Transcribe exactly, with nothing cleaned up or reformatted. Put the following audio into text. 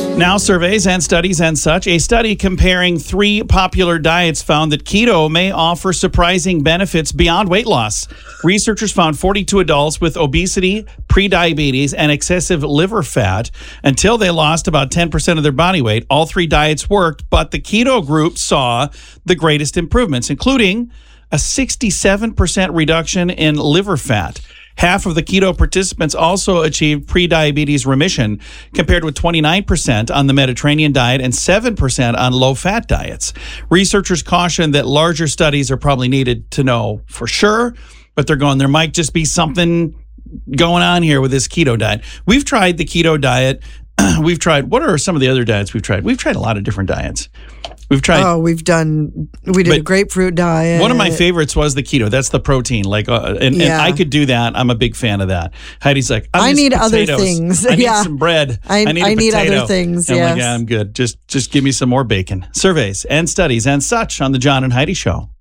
Now, surveys and studies and such. A study comparing three popular diets found that keto may offer surprising benefits beyond weight loss. Researchers found forty-two adults with obesity, prediabetes, and excessive liver fat until they lost about ten percent of their body weight. All three diets worked, but the keto group saw the greatest improvements, including a sixty-seven percent reduction in liver fat. Half of the keto participants also achieved prediabetes remission, compared with twenty-nine percent on the Mediterranean diet and seven percent on low-fat diets. Researchers caution that larger studies are probably needed to know for sure, but they're going, there might just be something going on here with this keto diet. We've tried the keto diet. We've tried, what are some of the other diets we've tried? We've tried a lot of different diets. We've tried. Oh, we've done, we did a grapefruit diet. One of my favorites was the keto. That's the protein. Like, uh, and, yeah. and I could do that. I'm a big fan of that. Heidi's like, I need potatoes. other things. I need yeah. some bread. I, I need, I a need potato. other things. And yes. I'm like, yeah, I'm good. Just, just give me some more bacon. Surveys and studies and such on the John and Heidi Show.